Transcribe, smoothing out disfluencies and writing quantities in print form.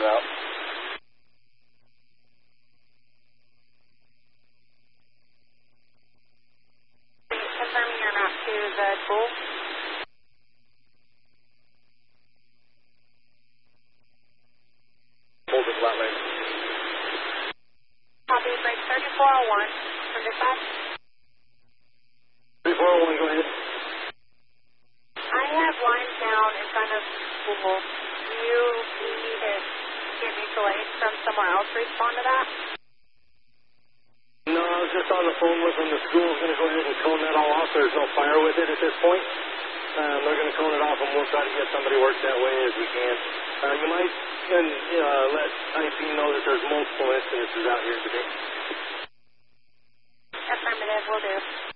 out. Confirming your map to the school. Hold it flat lane. Copy, break 3401 from dispatch. 3401, go ahead. I have lines down in front of school. Do you need to get mutual aid from somewhere else to respond to that? No, I was just on the phone with them. The school's going to go ahead and cone that all off. There's no fire with it at this point. They're going to cone it off, and we'll try to get somebody worked that way as we can. You might let IP know that there's multiple incidences out here today. Affirmative, will do.